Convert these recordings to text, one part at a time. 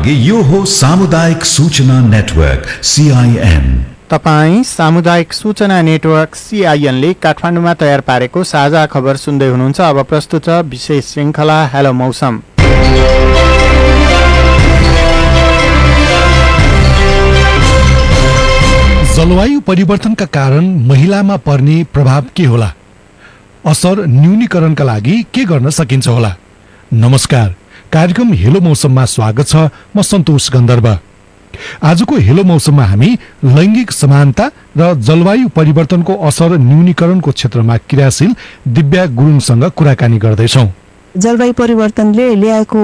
लागि यो हो सामुदायिक सूचना नेटवर्क CIN। तपाई सामुदायिक सूचना नेटवर्क CIN ले काठमाडौँमा तयार पारेको साझा खबर सुन्दै हुनुहुन्छ। अब प्रस्तुत छ विशेष श्रृंखला हेलो मौसम। जलवायु परिवर्तनका कारण महिलामा पर्ने प्रभाव के होला? असर न्यूनीकरणका लागि के गर्न सकिन्छ होला? नमस्कार, कार्यक्रम हेलो मौसममा स्वागत छ। म सन्तोष गन्धर्व। आजको हेलो मौसममा हामी लैंगिक समानता र जलवायु परिवर्तनको असर न्यूनीकरणको क्षेत्रमा क्रियाशील दिव्या गुरुङसँग कुराकानी गर्दैछौँ। जलवायु परिवर्तनले ल्याएको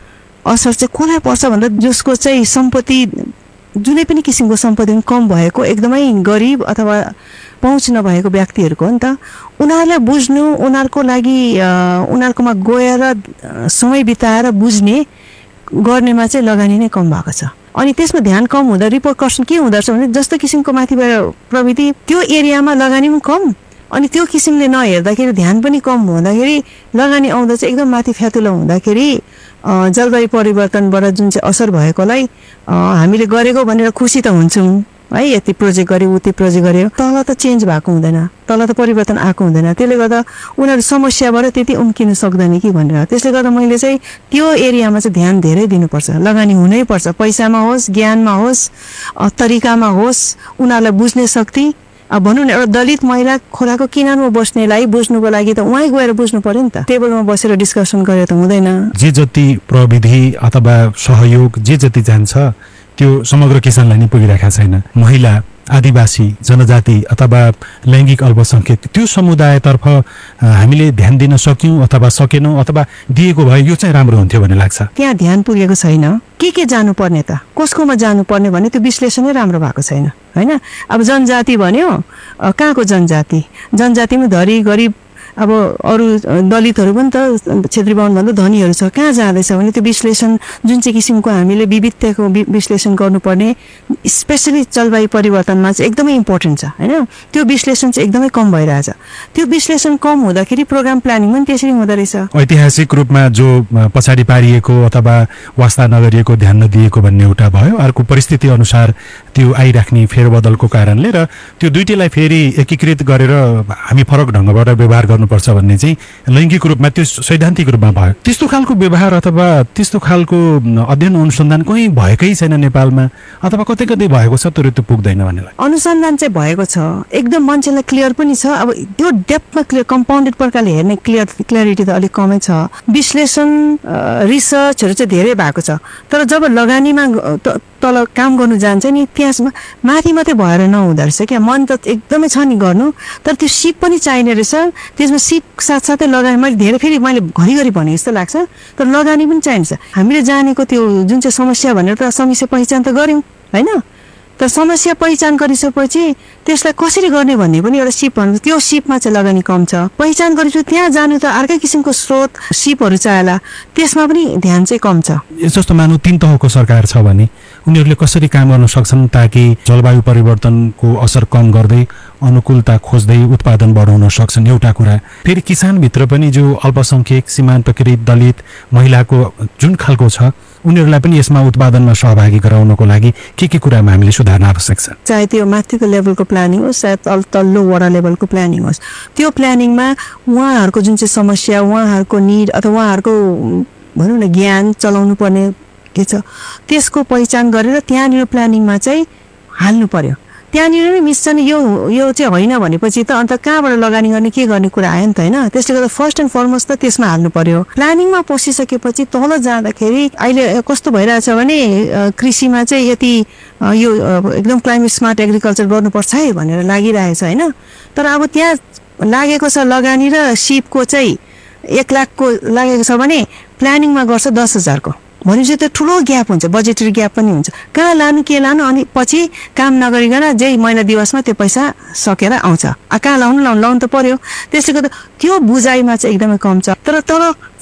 असर चाहिँ कसलाई पर्छ भन्दा जसको चाहिँ सम्पत्ति जुनै पनि किसिमको सम्पत्ति कम भएको, एकदमै गरिब अथवा पहुँच नभएको व्यक्तिहरूको हो नि त। उनीहरूलाई बुझ्नु, उनीहरूको लागि उनीहरूकोमा गएर समय बिताएर बुझ्ने गर्नेमा चाहिँ लगानी नै कम भएको छ। अनि त्यसमा ध्यान कम हुँदा रिपरकसन के हुँदो रहेछ भने जस्तो किसिमको माथिबाट प्रविधि त्यो एरियामा लगानी पनि कम, अनि त्यो किसिमले नहेर्दाखेरि ध्यान पनि कम हुँदाखेरि लगानी आउँदा चाहिँ एकदम माथि फ्यातुलो हुँदाखेरि जलवायु परिवर्तनबाट जुन चाहिँ असर भएकोलाई हामीले गरेको भनेर खुसी त हुन्छौँ है, यति प्रोजेक्ट गर्यो उति प्रोजेक्ट गर्यो, तल त चेन्ज भएको हुँदैन, तल त परिवर्तन आएको हुँदैन। त्यसले गर्दा उनीहरू समस्याबाट त्यति उम्किन सक्दैन कि भनेर। त्यसले गर्दा मैले चाहिँ त्यो एरियामा चाहिँ ध्यान धेरै दिनुपर्छ, लगानी हुनैपर्छ। पैसामा होस्, ज्ञानमा होस्, तरिकामा होस्, उनीहरूलाई बुझ्ने शक्ति। अब भनौँ न, एउटा दलित महिला खोलाको किनारमा बस्नेलाई बुझ्नुको लागि त उहाँ गएर बुझ्नु पर्यो नि त, टेबलमा बसेर डिस्कसन गरेर त हुँदैन। जे जति प्रविधि अथवा सहयोग जे जति जान्छ त्यो समग्र किसानलाई नै पुगिरहेको छैन। महिला, आदिवासी, जनजाति अथवा लैंगिक अल्पसंख्यक त्यो समुदायतर्फ हामीले ध्यान दिन सक्यौँ अथवा सकेनौँ अथवा दिएको भए यो चाहिँ राम्रो हुन्थ्यो भन्ने लाग्छ। त्यहाँ ध्यान पुगेको छैन। के जानुपर्ने त, कसकोमा जानुपर्ने भने त्यो विश्लेषणै राम्रो भएको छैन हैन। अब जनजाति भन्यो, कहाँको जनजाति? जनजातिमा धरी गरिब, अब अरू दलितहरू पनि त क्षेत्री बाहुन भन्दा धनीहरू छ, कहाँ जाँदैछ भने त्यो विश्लेषण जुन चाहिँ किसिमको हामीले विविधताको विश्लेषण गर्नुपर्ने स्पेसली जलवायु परिवर्तनमा चाहिँ एकदमै इम्पोर्टेन्ट छ हैन। त्यो विश्लेषण चाहिँ एकदमै कम भइरहेछ। त्यो विश्लेषण कम हुँदाखेरि प्रोग्राम प्लानिङ पनि त्यसरी हुँदो रहेछ। ऐतिहासिक रूपमा जो पछाडि पारिएको अथवा वास्ता नगरिएको, ध्यान नदिएको भन्ने एउटा भयो। अर्को परिस्थिति अनुसार त्यो आइराख्ने फेरबदलको कारणले र त्यो दुईटैलाई फेरि एकीकृत गरेर हामी फरक ढङ्गबाट व्यवहार गर्नुपर्छ भन्ने चाहिँ लैङ्गिक रूपमा त्यो सैद्धान्तिक रूपमा भयो। त्यस्तो खालको व्यवहार अथवा त्यस्तो खालको अध्ययन अनुसन्धान कहीँ भएकै छैन नेपालमा, अथवा कतै कतै भएको छ तर त्यो पुग्दैन भन्ने लाग्छ। अनुसन्धान चाहिँ भएको छ, एकदम मान्छेलाई क्लियर पनि छ। अब त्यो डेप्थमा क्लियर, कम्पाउन्डेड प्रकारले हेर्ने क्लियरिटी त अलिक कमै छ। विश्लेषण रिसर्चहरू चाहिँ धेरै भएको छ, तर जब लगानीमा तल काम गर्नु जान्छ नि त्यसमा माथि मात्रै भएर नहुँदो रहेछ क्या। मन त एकदमै छ नि गर्नु, तर त्यो सिप पनि चाहिने रहेछ। त्यसमा सिप साथसाथै लगानी, मैले घरिघरि भने जस्तो लाग्छ, तर लगानी पनि चाहिन्छ। हामीले जानेको त्यो जुन चाहिँ समस्या भनेर त समस्या पहिचान त गऱ्यौँ होइन, तर समस्या पहिचान गरिसकेपछि त्यसलाई कसरी गर्ने भन्ने पनि एउटा सिप भन्छ। त्यो सिपमा चाहिँ लगानी कम छ। पहिचान गरेपछि त्यहाँ जानु त अर्कै किसिमको स्रोत सिपहरू चाहिएला, त्यसमा पनि ध्यान चाहिँ कम छ। जस्तो मानौ 3 तहको सरकार छ भने उनीहरूले कसरी काम गर्न सक्छन् ताकि जलवायु परिवर्तनको असर कम गर्दै अनुकूलता खोज्दै उत्पादन बढाउन सक्छन्? एउटा कुरा। फेरि किसानभित्र पनि जो अल्पसंख्यक, सीमान्तकृत, दलित, महिलाको जुन खालको छ उनीहरूलाई पनि यसमा उत्पादनमा सहभागी गराउनको लागि के कुरामा हामीले सुधार्न आवश्यक छ? चाहे त्यो माथिको लेभलको प्लानिङ होस्, चाहे तल्लो वडा लेभलको प्लानिङ होस्, त्यो प्लानिङमा उहाँहरूको जुन चाहिँ समस्या, उहाँहरूको निड अथवा उहाँहरूको भनौँ न ज्ञान चलाउनु पर्ने के छ त्यसको पहिचान गरेर त्यहाँनिर प्लानिङमा चाहिँ हाल्नु पर्यो। त्यहाँनिर नै मिस्छ नि यो चाहिँ होइन भनेपछि त अन्त कहाँबाट लगानी गर्ने, के गर्ने कुरा आयो नि त होइन। त्यसले गर्दा फर्स्ट एन्ड फरमोस्ट त त्यसमा हाल्नु पर्यो। प्लानिङमा पसिसकेपछि तल जाँदाखेरि अहिले कस्तो भइरहेछ भने कृषिमा चाहिँ यति यो एकदम क्लाइमेट स्मार्ट एग्रिकल्चर गर्नुपर्छ है भनेर लागिरहेछ होइन। तर अब त्यहाँ लागेको छ लगानी र सिपको चाहिँ 1 लाखको लागेको छ भने प्लानिङमा गर्छ 10,000 को भनेपछि त ठुलो ग्याप हुन्छ, बजेटरी ग्याप पनि हुन्छ। कहाँ लानु, के लानु, अनि पछि काम नगरिकन जै महिना दिवसमा त्यो पैसा सकेर आउँछ। कहाँ लाउनु त पर्यो। त्यसले गर्दा त्यो बुझाइमा चाहिँ एकदमै कम छ। तर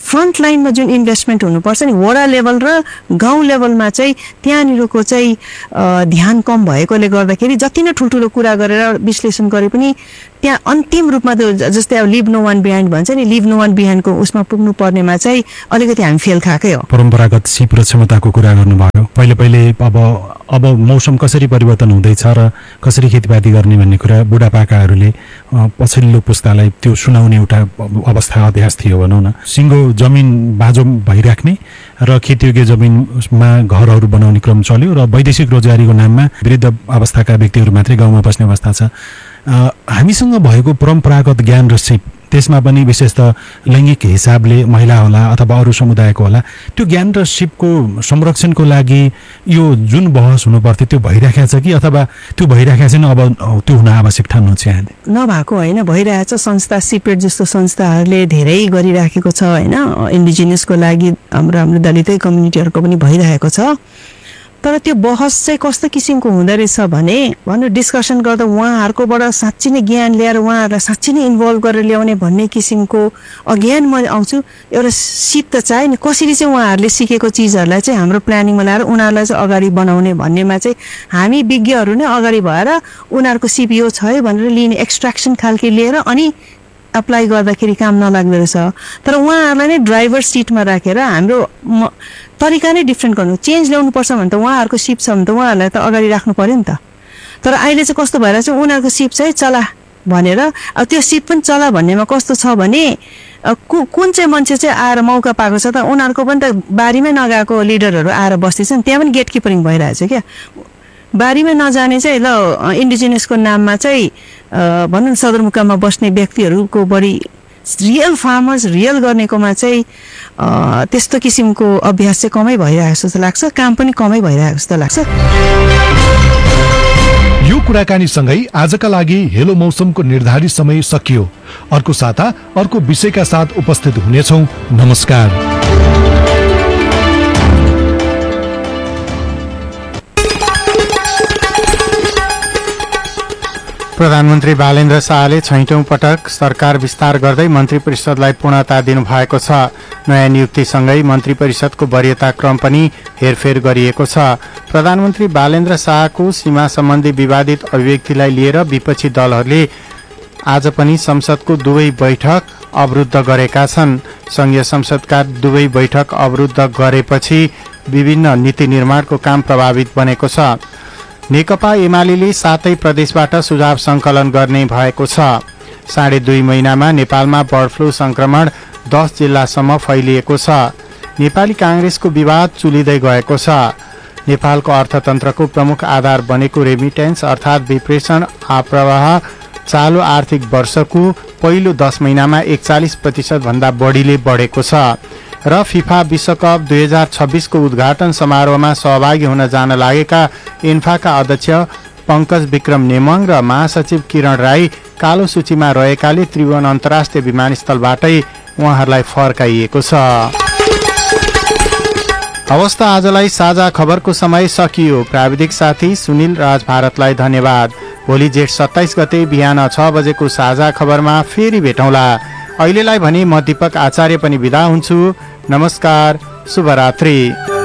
फ्रन्ट लाइनमा जुन इन्भेस्टमेन्ट हुनुपर्छ नि वडा लेभल र गाउँ लेभलमा चाहिँ त्यहाँनिरको चाहिँ ध्यान कम भएकोले गर्दाखेरि जति नै ठुल्ठुलो कुरा गरेर विश्लेषण गरे पनि त्यहाँ अन्तिम रूपमा त्यो जस्तै अब लिभ नो वान बिहाइन्ड भन्छ नि लिभ नो वान बिहाइन्डको उसमा पुग्नु पर्नेमा चाहिँ अलिकति हामी फेल खाएकै हो। परम्परागत सिप र क्षमताको कुरा गर्नुभयो। पहिले अब मौसम कसरी परिवर्तन हुँदैछ र कसरी खेतीपाती गर्ने भन्ने कुरा बुढापाकाहरूले पछिल्लो पुस्तालाई त्यो सुनाउने एउटा अवस्था अभ्यास थियो भनौँ न। सिङ्गो जमिन बाँझो भइराख्ने र खेतीयोग्य जमिनमा घरहरू बनाउने क्रम चल्यो र वैदेशिक रोजगारीको नाममा वृद्ध अवस्थाका व्यक्तिहरू मात्रै गाउँमा बस्ने अवस्था छ। हामीसँग भएको परम्परागत ज्ञान र सिप त्यसमा पनि विशेष त लैङ्गिक हिसाबले महिला होला अथवा अरू समुदायको होला त्यो ज्ञान र सिपको संरक्षणको लागि यो जुन बहस हुनुपर्थ्यो त्यो भइराखेको छ कि अथवा त्यो भइराखेको छैन अब त्यो हुन आवश्यक ठान्नुहुन्छ यहाँले? नभएको होइन, भइरहेछ। संस्था सिपेट जस्तो संस्थाहरूले धेरै गरिराखेको छ होइन, इन्डिजिनियसको लागि हाम्रो दलितै कम्युनिटीहरूको पनि भइरहेको छ। तर त्यो बहस चाहिँ कस्तो किसिमको हुँदो रहेछ भने डिस्कसन गर्दा उहाँहरूकोबाट साँच्चै नै ज्ञान ल्याएर उहाँहरूलाई साँच्चै नै इन्भल्भ गरेर ल्याउने भन्ने किसिमको अज्ञान म आउँछु। एउटा सिप त चाहियो नि, कसरी चाहिँ उहाँहरूले सिकेको चिजहरूलाई चाहिँ हाम्रो प्लानिङमा ल्याएर उनीहरूलाई चाहिँ अगाडि बनाउने भन्नेमा चाहिँ हामी विज्ञहरू नै अगाडि भएर उनीहरूको सिप यो छ है भनेर लिने एक्सट्र्याक्सन खालके लिएर अनि अप्लाई गर्दाखेरि काम नलाग्दो रहेछ। तर उहाँहरूलाई नै ड्राइभर सिटमा राखेर हाम्रो तरिका नै डिफ्रेन्ट गर्नु, चेन्ज ल्याउनुपर्छ भने त उहाँहरूको सिप छ भने त उहाँहरूलाई त अगाडि राख्नु पऱ्यो नि त। तर अहिले चाहिँ कस्तो भइरहेछ उनीहरूको सिप चाहिँ चला भनेर, अब त्यो सिप पनि चला भन्नेमा कस्तो छ भने कुन चाहिँ मान्छे चाहिँ आएर मौका पाएको छ त उनीहरूको पनि त बारीमै नगएको लिडरहरू आएर बस्दैछन्, त्यहाँ पनि गेट किपरिङ भइरहेछ क्या। बारीमा नजाने चाहिँ ल इन्डिजिनियसको नाममा चाहिँ भनौँ सदरमुकाममा बस्ने व्यक्तिहरूको बढी रियल फार्मर्स रियल गर्नेकोमा चाहिँ त्यस्तो किसिमको अभ्यास चाहिँ कमै भइरहेको जस्तो लाग्छ, काम पनि कमै भइरहेको जस्तो लाग्छ। यो कुराकानीसँगै आजका लागि हेलो मौसमको निर्धारित समय सकियो। अर्को साता अर्को विषयका साथ उपस्थित हुनेछौँ। नमस्कार। प्रधानमन्त्री बालेन्द्र शाहले 6औं पटक सरकार विस्तार गर्दै मन्त्री परिषदलाई पूर्णता दिनुभएको छ। नयाँ नियुक्तिसँगै मन्त्री परिषदको वरियता क्रम पनि हेरफेर गरिएको छ। प्रधानमन्त्री बालेन्द्र शाहको सीमा सम्बन्धी विवादित अभिव्यक्तिलाई लिएर विपक्षी दलहरूले आज पनि संसदको दुवै बैठक अवरुद्ध गरेका छन्। संघीय संसदका दुवै बैठक अवरुद्ध गरेपछि विभिन्न नीति निर्माणको काम प्रभावित बनेको छ। नेकपा एमाले 7 प्रदेशबाट सुझाव संकलन गर्ने भएको छ। 2.5 महिनामा नेपालमा बर्ड फ्लू संक्रमण 10 जिल्लासम्म फैलिएको छ। नेपाली कांग्रेसको विवाद चुलिँदै गएको छ। नेपालको अर्थतन्त्रको प्रमुख आधार बनेको रेमिटेन्स अर्थात् विप्रेषण आप्रवाह चालु आर्थिक वर्षको पहिलो 10 महिनामा 41% भन्दा बढीले बढेको छ। र फिफा विश्वकप 2026 को उद्घाटन समारोहमा सहभागी हुन जान लागेका इन्फाका अध्यक्ष पंकज विक्रम नेमङ र महासचिव किरण राई कालो सूचीमा रहेकाले त्रिभुवन अन्तर्राष्ट्रिय विमानस्थलबाटै उहाँहरूलाई फर्काइएको छ। अवस्था आजलाई साझा खबरको समय सकियो। प्राविधिक साथी सुनिल राज भारतलाई धन्यवाद। भोलि जेठ 27 गते बिहान 6 बजेको साझा खबरमा फेरि भेटौँला। अहिलेलाई भने म दीपक आचार्य पनि बिदा हुन्छु। नमस्कार, शुभरात्रि।